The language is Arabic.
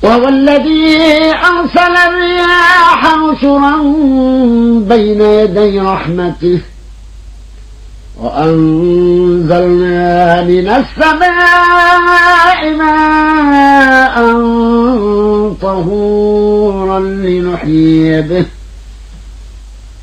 وهو الذي أرسل الرياح نشرا بين يدي رحمته وأنزلنا من السماء ماء طهورا لنحيي به